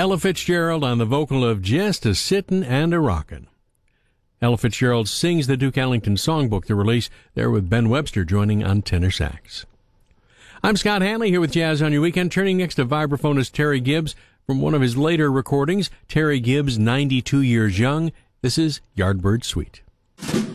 Ella Fitzgerald on the vocal of Just a Sittin' and a Rockin'. Ella Fitzgerald sings the Duke Ellington Songbook, the release there with Ben Webster joining on tenor sax. I'm Scott Hanley here with Jazz on Your Weekend. Turning next to vibraphonist Terry Gibbs from one of his later recordings. Terry Gibbs, 92 years young. This is Yardbird Suite.